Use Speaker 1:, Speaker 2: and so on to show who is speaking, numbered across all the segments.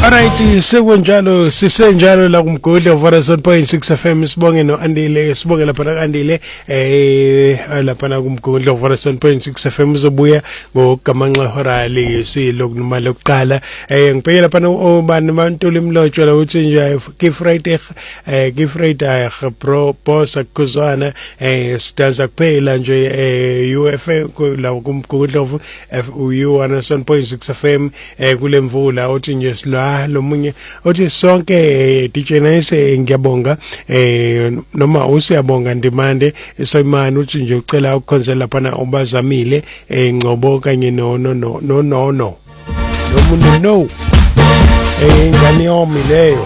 Speaker 1: Alright, sekunjalo sisenjalo la kumgodi of 107.6 FM sibonge no Andile sibonge lapha na Andile lapha na kumgodi of 107.6 FM uzobuya ngogamanxa horali silokuma lokuqala ngibheke lapha no bani mantuli imlotsho la uthi nje ki Friday pro posa kuzwana sidanza kuphela nje UFM la kumgodi of FU 107.6 FM kulemvula uthi nje sila lo munye othi sonke DJ Nice ngiyabonga noma usiyabonga ndimande esoyimani uthi nje ucela ukukhonzela lapha na ubazamile ngcobo kanye no nomuntu no ingane yomi leyo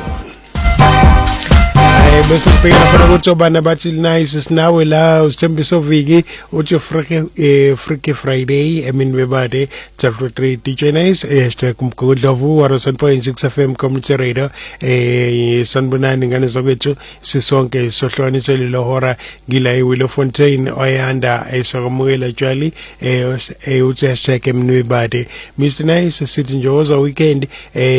Speaker 1: bese phela lapha ukuthi obana bathi nice sinawe la usithembiso viki uthi Freaky Friday bebade chapter 3 DJ Nice kumgodlovu 107.6 FM community radio sanbonani ngane zokwethu sisonke sohlukaniswe lelo hora ngila eWillow Fontaine oyanda esokamukela tshali uthi #bebade Mr Nice sithi nje oza weekend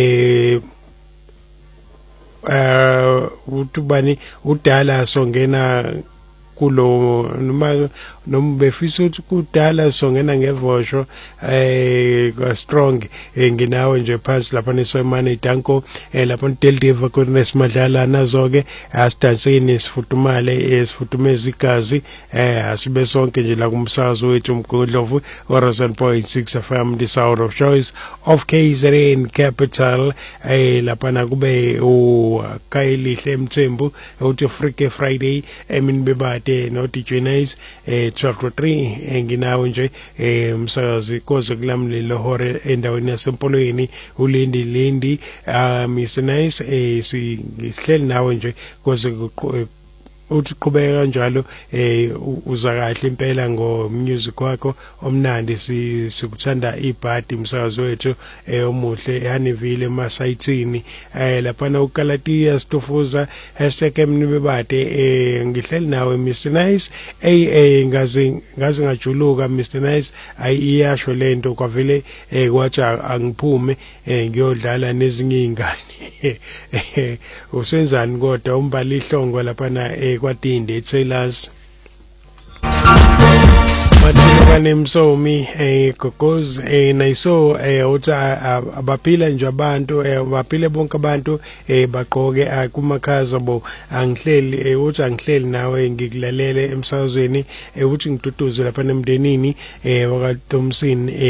Speaker 1: utubani udala songena kulo noma befisa ukuthi kudala songena ngevosho ka strong nginawe nje phansi lapha nesoyimane idanko lapha Deldiva kunesimidlala nazo ke asidansini sifutumale sifutumeza igazi asibe sonke nje la kumsazo wethu umgodlovu 107.6 FM the sound of choice of KZN capital lapha na kube uKayilihle Mthembu uthi Freaky Friday bebade no DJ Nice 12:03 nginawe nje umsakazi koze kulamlelo hore endaweni yasempolweni ulindi Mr Nice sihleli nawe nje koze uthi qhubeka kanjalo uza kahle impela ngo music wakho omnandi sikuthanda ibhadi umsakazi wethu omuhle eHaniville emasayithini lapha na uKalatiya Stofuza #bebade ngihleli nawe Mr Nice ngazi ngajuluka Mr Nice ayiyasho lento kwavele kwathi angiphume ngiyodlala nezinye izingane usenzani kodwa umbali ihlongo lapha na kwaDinde Tailors bathina nemsomi gogoz nayiso uthi abaphila nje abantu baphile bonke abantu baqoke kumakhaza bo angihleli uthi angihleli nawe ngikulalele emsazweni uthi ngiduduze lapha nemndenini wakaThomson